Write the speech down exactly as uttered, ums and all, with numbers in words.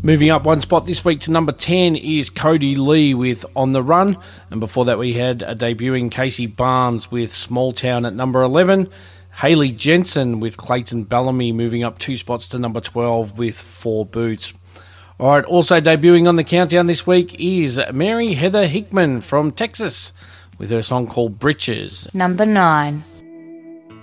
Moving up one spot this week to number ten is Cody Lee with On the Run. And before that we had a debuting Casey Barnes with Small Town at number eleven. Hayley Jensen with Clayton Bellamy moving up two spots to number twelve with Four Boots. All right, also debuting on the countdown this week is Mary Heather Hickman from Texas with her song called Britches. Number nine.